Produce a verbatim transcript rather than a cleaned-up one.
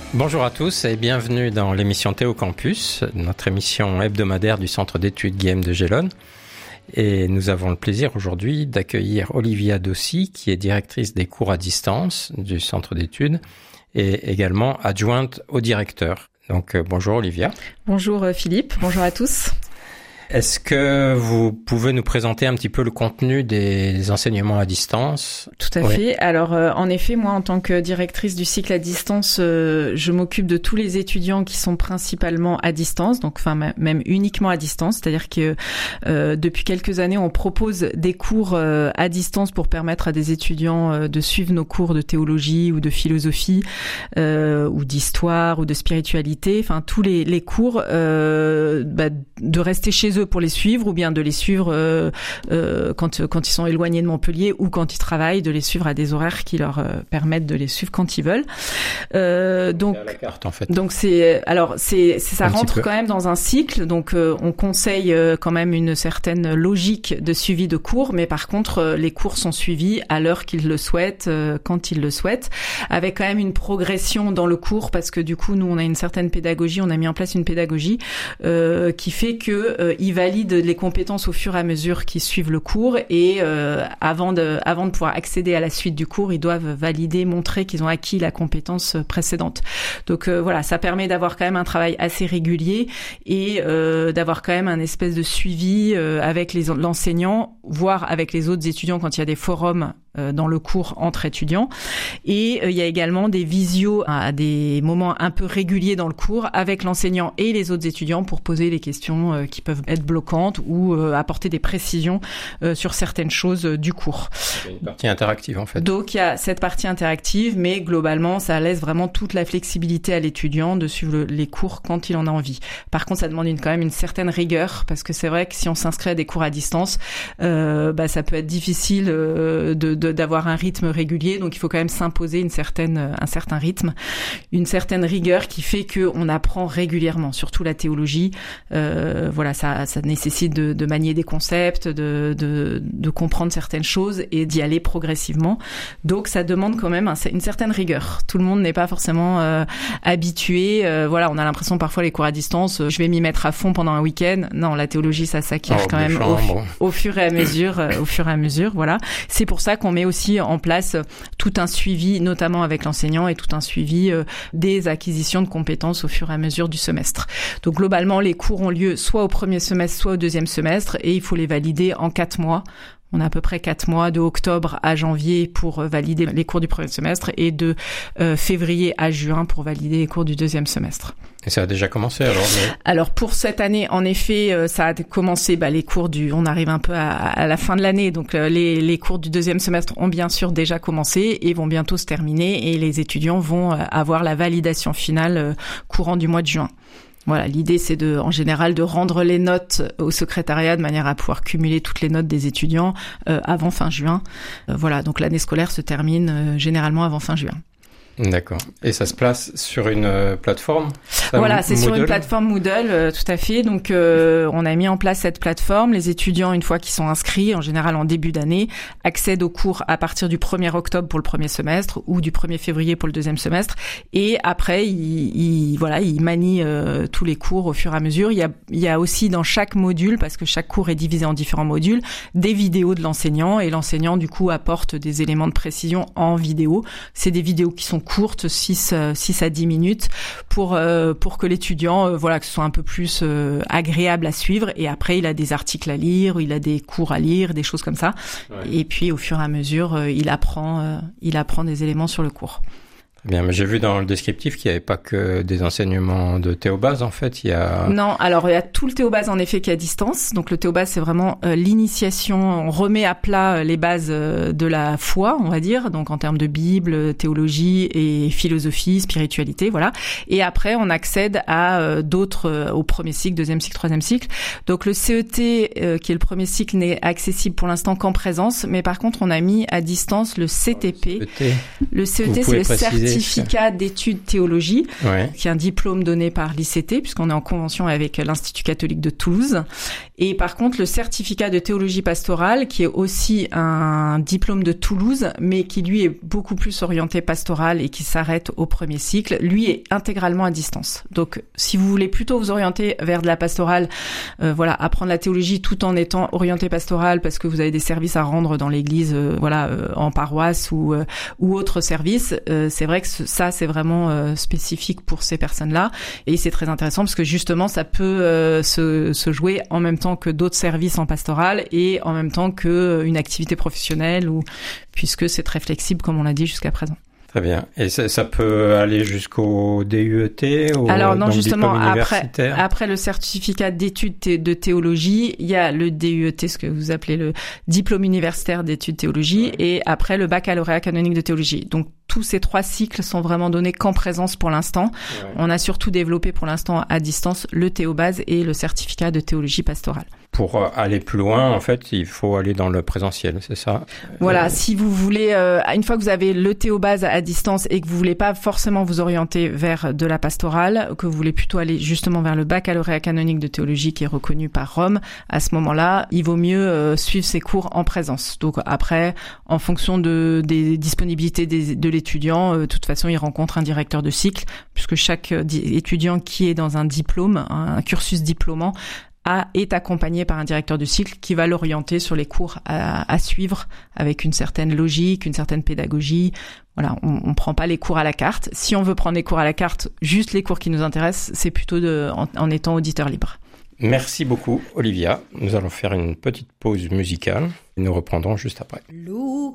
Bonjour à tous et bienvenue dans l'émission Théo Campus, notre émission hebdomadaire du Centre d'études Guillaume de Gellone. Et nous avons le plaisir aujourd'hui d'accueillir Olivia Dossi, qui est directrice des cours à distance du Centre d'études et également adjointe au directeur. Donc bonjour Olivia. Bonjour Philippe, bonjour à tous. Est-ce que vous pouvez nous présenter un petit peu le contenu des enseignements à distance ? Tout à oui. fait. Alors, euh, en effet, moi, en tant que directrice du cycle à distance, euh, je m'occupe de tous les étudiants qui sont principalement à distance, donc enfin m- même uniquement à distance. C'est-à-dire que euh, depuis quelques années, on propose des cours euh, à distance pour permettre à des étudiants euh, de suivre nos cours de théologie ou de philosophie euh, ou d'histoire ou de spiritualité. Enfin, tous les, les cours euh, bah, de rester chez eux pour les suivre ou bien de les suivre euh, euh, quand quand ils sont éloignés de Montpellier ou quand ils travaillent, de les suivre à des horaires qui leur euh, permettent de les suivre quand ils veulent. Euh, donc c'est à la carte en fait. Donc c'est alors c'est, c'est ça un rentre quand même dans un cycle. Donc euh, on conseille euh, quand même une certaine logique de suivi de cours, mais par contre euh, les cours sont suivis à l'heure qu'ils le souhaitent, euh, quand ils le souhaitent, avec quand même une progression dans le cours parce que du coup nous on a une certaine pédagogie, on a mis en place une pédagogie euh, qui fait que euh, ils valident les compétences au fur et à mesure qu'ils suivent le cours et euh, avant de avant de pouvoir accéder à la suite du cours, ils doivent valider, montrer qu'ils ont acquis la compétence précédente. Donc euh, voilà, ça permet d'avoir quand même un travail assez régulier et euh, d'avoir quand même un espèce de suivi euh, avec les l'enseignant, voire avec les autres étudiants quand il y a des forums euh, dans le cours entre étudiants. Et euh, il y a également des visios à des moments un peu réguliers dans le cours avec l'enseignant et les autres étudiants pour poser les questions euh, qui peuvent être bloquantes ou euh, apporter des précisions euh, sur certaines choses euh, du cours. Il y a une partie interactive en fait. Donc il y a cette partie interactive, mais globalement ça laisse vraiment toute la flexibilité à l'étudiant de suivre le, les cours quand il en a envie. Par contre ça demande une, quand même une certaine rigueur parce que c'est vrai que si on s'inscrit à des cours à distance, euh, bah, ça peut être difficile euh, de, de, d'avoir un rythme régulier, donc il faut quand même s'imposer une certaine, un certain rythme, une certaine rigueur qui fait qu'on apprend régulièrement, surtout la théologie. Euh, voilà, ça, ça nécessite de, de manier des concepts, de, de, de comprendre certaines choses et d'y aller progressivement. Donc, ça demande quand même un, une certaine rigueur. Tout le monde n'est pas forcément euh, habitué. Euh, voilà, on a l'impression parfois les cours à distance, euh, je vais m'y mettre à fond pendant un week-end. Non, la théologie, ça s'acquiert oh, quand même au, bon. au fur et à mesure. Euh, au fur et à mesure, voilà. C'est pour ça qu'on met aussi en place tout un suivi, notamment avec l'enseignant, et tout un suivi euh, des acquisitions de compétences au fur et à mesure du semestre. Donc, globalement, les cours ont lieu soit au premier semestre, soit au deuxième semestre, et il faut les valider en quatre mois. On a à peu près quatre mois, de octobre à janvier pour valider les cours du premier semestre et de euh, février à juin pour valider les cours du deuxième semestre. Et ça a déjà commencé alors mais... Alors pour cette année, en effet, euh, ça a commencé. Bah, les cours du, on arrive un peu à, à la fin de l'année, donc euh, les, les cours du deuxième semestre ont bien sûr déjà commencé et vont bientôt se terminer et les étudiants vont euh, avoir la validation finale euh, courant du mois de juin. Voilà, l'idée c'est de, en général, de rendre les notes au secrétariat de manière à pouvoir cumuler toutes les notes des étudiants euh, avant fin juin. Euh, voilà, donc l'année scolaire se termine euh, généralement avant fin juin. D'accord. Et ça se place sur une euh, plateforme ? Voilà, c'est Moodle. Sur une plateforme Moodle, euh, tout à fait. Donc, euh, on a mis en place cette plateforme. Les étudiants, une fois qu'ils sont inscrits, en général en début d'année, accèdent aux cours à partir du premier octobre pour le premier semestre ou du premier février pour le deuxième semestre. Et après, ils, ils voilà, ils manient euh, tous les cours au fur et à mesure. Il y a, il y a aussi dans chaque module, parce que chaque cours est divisé en différents modules, des vidéos de l'enseignant. Et l'enseignant, du coup, apporte des éléments de précision en vidéo. C'est des vidéos qui sont courtes, six à dix minutes, pour euh, pour que l'étudiant, euh, voilà, que ce soit un peu plus euh, agréable à suivre. Et après, il a des articles à lire, il a des cours à lire, des choses comme ça. Ouais. Et puis, au fur et à mesure, euh, il apprend, euh, il apprend des éléments sur le cours. Bien, mais j'ai vu dans le descriptif qu'il n'y avait pas que des enseignements de théobase, en fait, il y a... Non, alors il y a tout le théobase, en effet, qui est à distance. Donc le théobase, c'est vraiment euh, l'initiation, on remet à plat les bases euh, de la foi, on va dire, donc en termes de Bible, théologie et philosophie, spiritualité, voilà. Et après, on accède à euh, d'autres, euh, au premier cycle, deuxième cycle, troisième cycle. Donc le C E T, euh, qui est le premier cycle, n'est accessible pour l'instant qu'en présence, mais par contre, on a mis à distance le C T P. Le C E T, le C E T, c'est le certificat certificat d'études théologie, ouais. qui est un diplôme donné par l'I C T, puisqu'on est en convention avec l'Institut catholique de Toulouse. Et par contre, le certificat de théologie pastorale, qui est aussi un diplôme de Toulouse, mais qui lui est beaucoup plus orienté pastoral et qui s'arrête au premier cycle, lui est intégralement à distance. Donc, si vous voulez plutôt vous orienter vers de la pastorale, euh, voilà, apprendre la théologie tout en étant orienté pastoral, parce que vous avez des services à rendre dans l'église, euh, voilà, euh, en paroisse ou euh, ou autres services, euh, c'est vrai que ça, c'est vraiment euh, spécifique pour ces personnes-là, et c'est très intéressant parce que justement, ça peut euh, se, se jouer en même temps que d'autres services en pastoral et en même temps que une activité professionnelle, ou puisque c'est très flexible comme on l'a dit jusqu'à présent. Très bien. Et ça, ça peut aller jusqu'au D U E T ou Alors non, donc justement, diplôme après, universitaire. après le certificat d'études thé- de théologie, il y a le D U E T, ce que vous appelez le diplôme universitaire d'études théologie, ouais. Et après le baccalauréat canonique de théologie. Donc tous ces trois cycles sont vraiment donnés qu'en présence pour l'instant. Ouais. On a surtout développé pour l'instant à distance le Théobase et le certificat de théologie pastorale. Pour aller plus loin, en fait, il faut aller dans le présentiel, c'est ça? Voilà, euh... si vous voulez, euh, une fois que vous avez le Théobase à distance et que vous voulez pas forcément vous orienter vers de la pastorale, que vous voulez plutôt aller justement vers le baccalauréat canonique de théologie qui est reconnu par Rome, à ce moment-là, il vaut mieux euh, suivre ces cours en présence. Donc après, en fonction de des disponibilités des, de l'étudiant, euh, de toute façon, il rencontre un directeur de cycle, puisque chaque euh, étudiant qui est dans un diplôme, un, un cursus diplômant, A, est accompagné par un directeur de cycle qui va l'orienter sur les cours à, à suivre avec une certaine logique, une certaine pédagogie. Voilà, on, on prend pas les cours à la carte. Si on veut prendre les cours à la carte, juste les cours qui nous intéressent, c'est plutôt de, en, en étant auditeur libre. Merci beaucoup, Olivia. Nous allons faire une petite pause musicale et nous reprendrons juste après. Luca